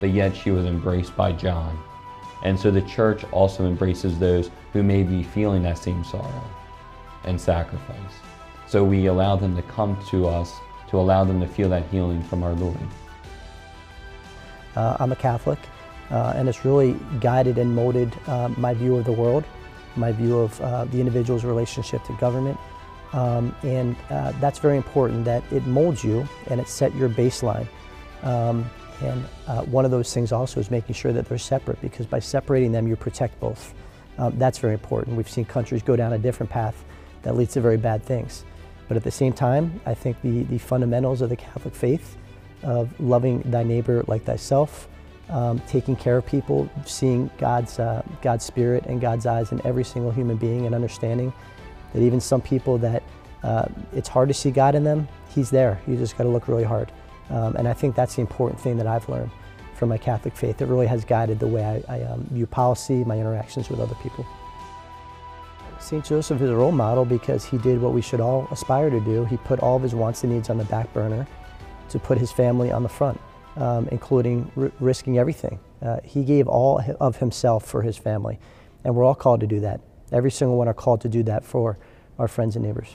but yet she was embraced by John. And so the church also embraces those who may be feeling that same sorrow and sacrifice. So we allow them to come to us, to allow them to feel that healing from our Lord. I'm a Catholic, and it's really guided and molded my view of the world, my view of the individual's relationship to government. And that's very important, that it molds you and it set your baseline. And one of those things also is making sure that they're separate, because by separating them you protect both. That's very important. We've seen countries go down a different path that leads to very bad things. But at the same time, I think the fundamentals of the Catholic faith, of loving thy neighbor like thyself, taking care of people, seeing God's spirit and God's eyes in every single human being, and understanding that even some people that it's hard to see God in them, He's there. You just got to look really hard. And I think that's the important thing that I've learned from my Catholic faith. It really has guided the way I view policy, my interactions with other people. St. Joseph is a role model because he did what we should all aspire to do. He put all of his wants and needs on the back burner to put his family on the front, including risking everything. He gave all of himself for his family, and we're all called to do that. Every single one are called to do that for our friends and neighbors.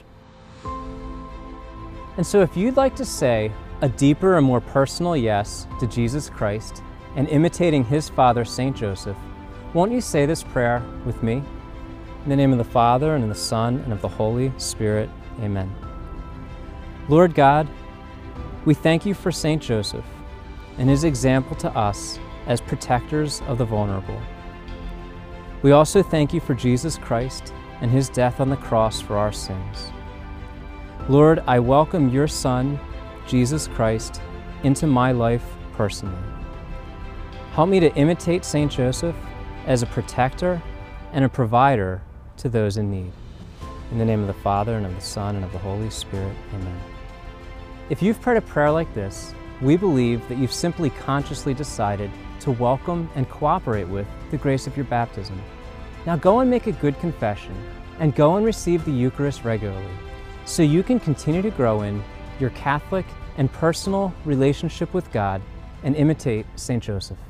And so if you'd like to say a deeper and more personal yes to Jesus Christ and imitating his father, St. Joseph, won't you say this prayer with me? In the name of the Father, and of the Son, and of the Holy Spirit, amen. Lord God, we thank you for St. Joseph and his example to us as protectors of the vulnerable. We also thank you for Jesus Christ and his death on the cross for our sins. Lord, I welcome your Son, Jesus Christ, into my life personally. Help me to imitate St. Joseph as a protector and a provider to those in need. In the name of the Father, and of the Son, and of the Holy Spirit, amen. If you've prayed a prayer like this, we believe that you've simply consciously decided to welcome and cooperate with the grace of your baptism. Now go and make a good confession, and go and receive the Eucharist regularly, so you can continue to grow in your Catholic and personal relationship with God and imitate St. Joseph.